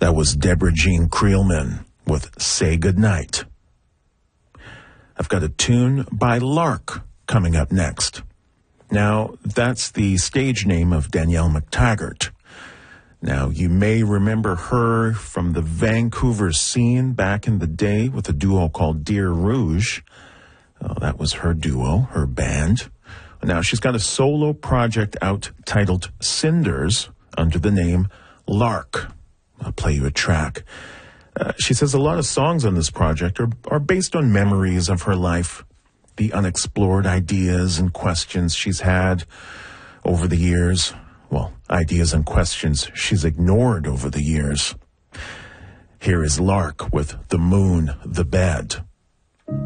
That was Deborah Jean Creelman with Say Goodnight. I've got a tune by Lark coming up next. Now, that's the stage name of Danielle McTaggart. Now, you may remember her from the Vancouver scene back in the day with a duo called Deer Rouge. That was her duo, her band. Now, she's got a solo project out titled Cinders under the name Lark. I'll play you a track. She says a lot of songs on this project are based on memories of her life, the unexplored ideas and questions she's had over the years. Well, ideas and questions she's ignored over the years. Here is Lark with The Moon, the Bed.